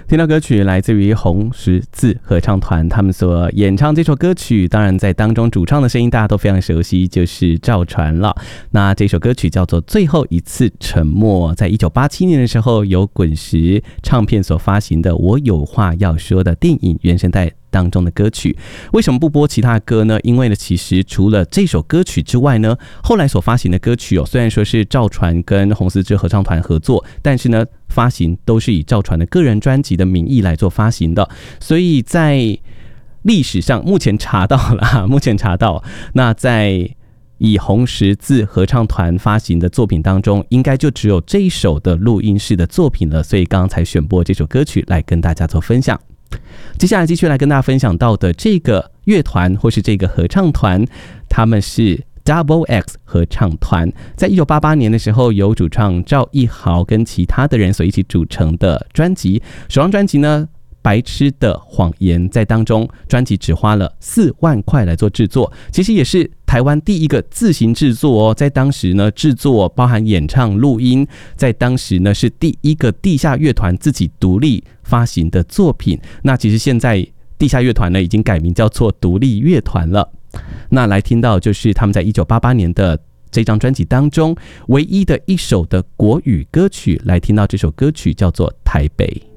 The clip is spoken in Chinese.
听到歌曲来自于红十字合唱团，他们所演唱这首歌曲，当然在当中主唱的声音大家都非常熟悉，就是赵传了。那这首歌曲叫做《最后一次沉默》，在1987年的时候由滚石唱片所发行的《我有话要说》的电影原声带当中的歌曲。为什么不播其他的歌呢？因为呢，其实除了这首歌曲之外呢，后来所发行的歌曲虽然说是赵传跟红十字合唱团合作，但是呢，发行都是以赵传的个人专辑的名义来做发行的，所以在历史上目前查到，那在以红十字合唱团发行的作品当中，应该就只有这一首的录音室的作品了，所以刚刚才选播这首歌曲来跟大家做分享。接下来继续来跟大家分享到的这个乐团或是这个合唱团，他们是 Double X 合唱团，在1988年的时候由主唱赵一豪跟其他的人所一起组成的专辑，首张专辑呢白痴的谎言，在当中专辑只花了4万块来做制作，其实也是台湾第一个自行制作在当时呢制作包含演唱录音，在当时呢是第一个地下乐团自己独立发行的作品。那其实现在地下乐团呢已经改名叫做独立乐团了。那来听到就是他们在1988年的这张专辑当中唯一的一首的国语歌曲，来听到这首歌曲叫做《台北》。